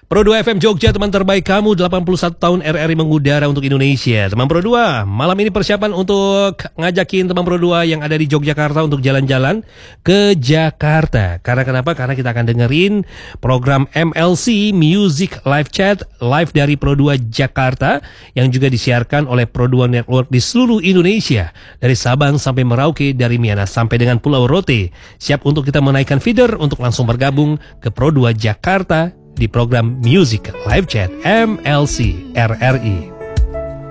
Pro 2 FM Jogja, teman terbaik kamu, 81 tahun RRI mengudara untuk Indonesia. Teman Pro 2, malam ini persiapan untuk ngajakin teman Pro 2 yang ada di Yogyakarta untuk jalan-jalan ke Jakarta. Karena kenapa? Karena kita akan dengerin program MLC Music Live Chat live dari Pro 2 Jakarta yang juga disiarkan oleh Pro 2 Network di seluruh Indonesia. Dari Sabang sampai Merauke, dari Miangas sampai dengan Pulau Rote. Siap untuk kita menaikkan feeder untuk langsung bergabung ke Pro 2 Jakarta di program Music Live Chat MLC RRI.